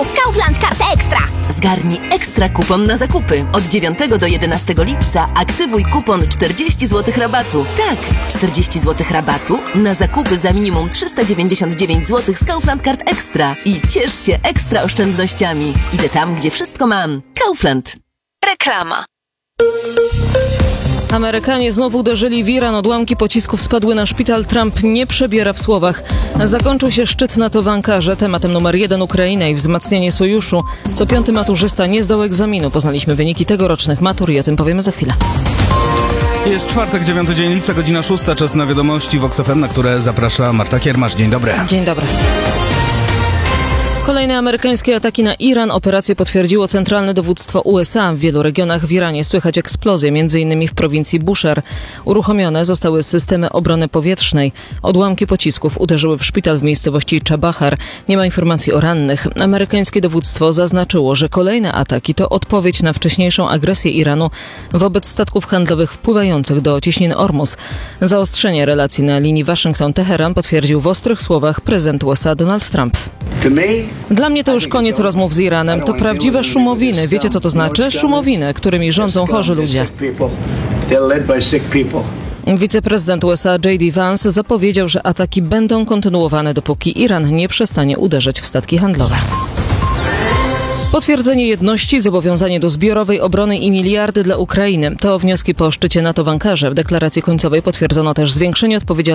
pocisków Kaufland Kartę Ekstra. Zgarnij ekstra kupon na zakupy. Od 9 do 11 lipca aktywuj kupon 40 zł rabatu. Tak, 40 zł rabatu na zakupy za minimum 399 zł z Kaufland Kart Ekstra. I ciesz się ekstra oszczędnościami. Idę tam, gdzie wszystko mam. Kaufland. Reklama. Amerykanie znów uderzyli w Iran. Odłamki pocisków spadły na szpital. Trump nie przebiera w słowach. Zakończył się szczyt NATO w Ankarze. Tematem numer 1 Ukraina i wzmacnianie sojuszu. Co 5. maturzysta nie zdał egzaminu. Poznaliśmy wyniki tegorocznych matur i o tym powiemy za chwilę. Jest czwartek, 9 dzień lipca, godzina 6. Czas na wiadomości w OXFM, na które zaprasza Marta Kiermasz. Dzień dobry. Dzień dobry. Kolejne amerykańskie ataki na Iran. Operację potwierdziło centralne dowództwo USA. W wielu regionach w Iranie słychać eksplozje, m.in. w prowincji Bushehr. Uruchomione zostały systemy obrony powietrznej. Odłamki pocisków uderzyły w szpital w miejscowości Chabahar. Nie ma informacji o rannych. Amerykańskie dowództwo zaznaczyło, że kolejne ataki to odpowiedź na wcześniejszą agresję Iranu wobec statków handlowych wpływających do cieśniny Ormus. Zaostrzenie relacji na linii Waszyngton-Teheran potwierdził w ostrych słowach prezydent USA Donald Trump. Dla mnie to już koniec rozmów z Iranem. To prawdziwe szumowiny. Wiecie, co to znaczy? Szumowiny, którymi rządzą chorzy ludzie. Wiceprezydent USA J.D. Vance zapowiedział, że ataki będą kontynuowane, dopóki Iran nie przestanie uderzać w statki handlowe. Potwierdzenie jedności, zobowiązanie do zbiorowej obrony i miliardy dla Ukrainy. To wnioski po szczycie NATO w Ankarze. W deklaracji końcowej potwierdzono też zwiększenie odpowiedzialności